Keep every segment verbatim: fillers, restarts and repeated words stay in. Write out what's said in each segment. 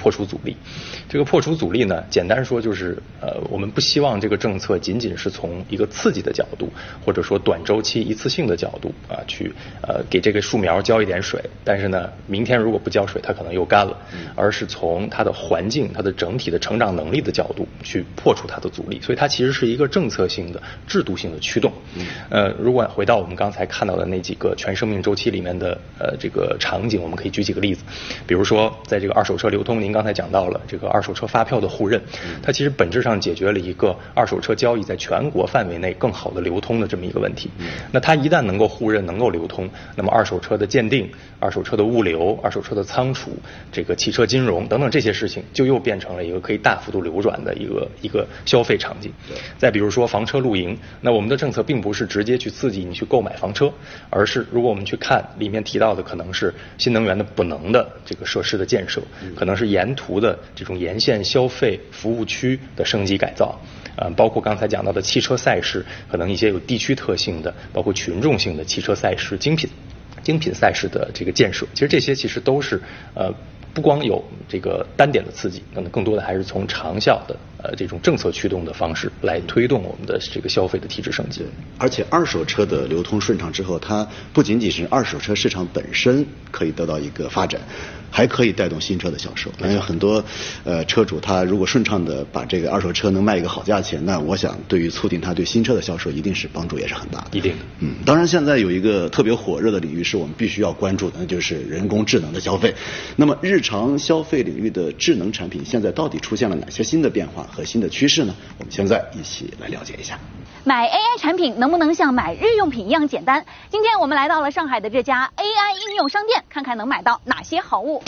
破除阻力。这个破除阻力呢，简单说就是呃，我们不希望这个政策仅仅是从一个刺激的角度，或者说短周期一次性的角度啊，去呃给这个树苗浇一点水，但是呢，明天如果不浇水，它可能又干了，而是从它的环境、它的整体的成长能力的角度去破除它的阻力。所以它其实是一个政策性的、制度性的驱动。呃，如果回到我们刚才看到的那几个全生命周期里面的呃这个场景，我们可以举几个例子，比如说在这个二手车流通，您刚才讲到了这个二手车发票的互认，它其实本质上解决了一个二手车交易在全国范围内更好的流通的这么一个问题。那它一旦能够互认、能够流通，那么二手车的鉴定、二手车的物流、二手车的仓储、这个汽车金融等等这些事情，就又变成了一个可以大幅度流转的一个一个消费场景。再比如说房车露营，那我们的政策并不是直接去刺激你去购买房车，而是如果我们去看里面提到的，可能是新能源的补能的这个设施的建设，可能是沿途的这种沿线消费服务区的升级改造，呃，包括刚才讲到的汽车赛事，可能一些有地区特性的，包括群众性的汽车赛事、精品精品赛事的这个建设。其实这些其实都是呃。不光有这个单点的刺激，可能更多的还是从长效的呃这种政策驱动的方式来推动我们的这个消费的体制升级。 而且二手车的流通顺畅之后，它不仅仅是二手车市场本身可以得到一个发展，还可以带动新车的销售。因为很多呃车主他如果顺畅的把这个二手车能卖一个好价钱，那我想对于促进他对新车的销售一定是帮助也是很大的。 一定的。 嗯，当然现在有一个特别火热的领域是我们必须要关注的，那就是人工智能的消费。那么日常消费领域的智能产品现在到底出现了哪些新的变化和新的趋势呢？我们现在一起来了解一下。 买 A I 产品能不能像买日用品一样简单？今天我们来到了上海的这家 A I 应用商店，看看能买到哪些好物。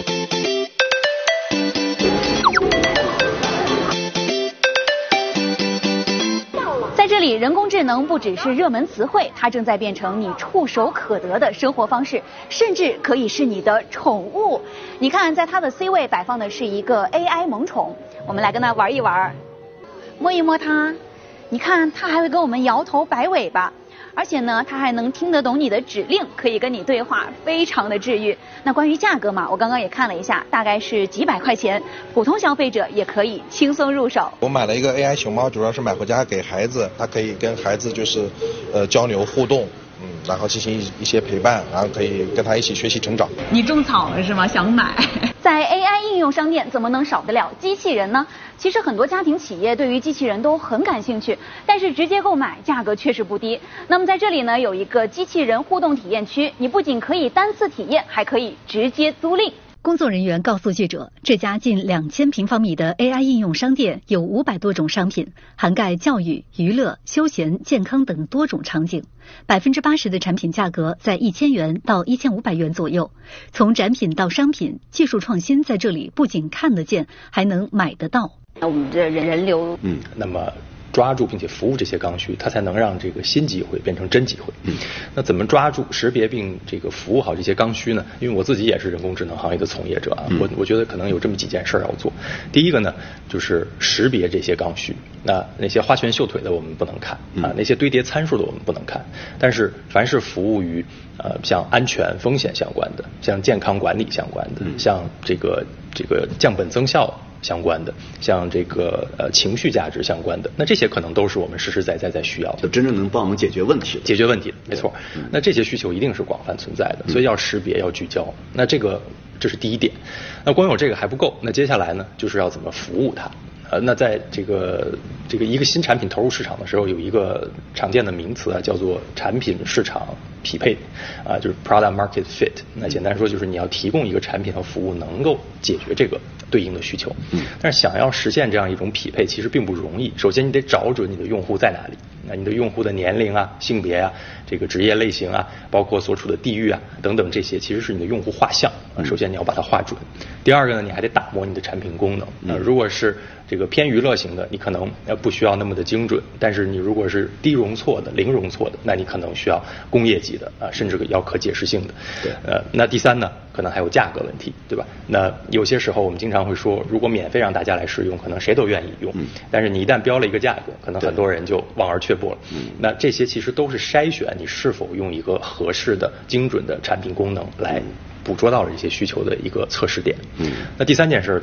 在这里，人工智能不只是热门词汇，它正在变成你触手可得的生活方式，甚至可以是你的宠物。你看，在它的 C 位摆放的是一个 A I 萌宠，我们来跟它玩一玩，摸一摸它。你看，它还会跟我们摇头摆尾巴，而且呢，它还能听得懂你的指令，可以跟你对话，非常的治愈。那关于价格嘛，我刚刚也看了一下，大概是几百块钱，普通消费者也可以轻松入手。 我买了一个 A I 熊猫，主要是买回家给孩子，它可以跟孩子就是呃交流互动，嗯，然后进行一一些陪伴，然后可以跟他一起学习成长。 你种草了是吗？想买？在 A I 应用商店怎么能少得了机器人呢？其实很多家庭企业对于机器人都很感兴趣，但是直接购买价格确实不低。那么在这里呢，有一个机器人互动体验区，你不仅可以单次体验，还可以直接租赁。 工作人员告诉记者，这家近两千平方米的 A I 应用商店有五百多种商品，涵盖教育、娱乐、休闲、健康等多种场景。百分之八十的产品价格在一千元到一千五百元左右。从展品到商品，技术创新在这里不仅看得见，还能买得到。 我们的人人流， 嗯，那么抓住并且服务这些刚需，它才能让这个新机会变成真机会。嗯，那怎么抓住、识别并这个服务好这些刚需呢？因为我自己也是人工智能行业的从业者啊，嗯、我我觉得可能有这么几件事要做。第一个呢，就是识别这些刚需。那那些花拳绣腿的我们不能看啊，那些堆叠参数的我们不能看。但是凡是服务于呃像安全风险相关的、像健康管理相关的、嗯、像这个这个降本增效相关的，像这个呃情绪价值相关的，那这些可能都是我们实实在在在需要的， 真正能帮我们解决问题的， 解决问题的，没错。嗯、那这些需求一定是广泛存在的，所以要识别，要聚焦。那这个这是第一点。那光有这个还不够，那接下来呢，就是要怎么服务它。呃，那在这个这个一个新产品投入市场的时候，有一个常见的名词啊，叫做产品市场匹配，啊，就是 product market fit。那简单说就是你要提供一个产品和服务能够解决这个对应的需求。嗯。但是想要实现这样一种匹配，其实并不容易。首先你得找准你的用户在哪里，那你的用户的年龄啊、性别啊、这个职业类型啊，包括所处的地域啊等等这些，其实是你的用户画像啊。首先你要把它画准。第二个呢，你还得打磨你的产品功能。呃，如果是这个偏娱乐型的，你可能呃不需要那么的精准，但是你如果是低容错的、零容错的，那你可能需要工业级的啊，甚至要可解释性的。对。呃，那第三呢，可能还有价格问题，对吧？那有些时候我们经常会说，如果免费让大家来使用，可能谁都愿意用。嗯。但是你一旦标了一个价格，可能很多人就望而却步了。嗯。那这些其实都是筛选你是否用一个合适的、精准的产品功能来捕捉到了一些需求的一个测试点。嗯。那第三件事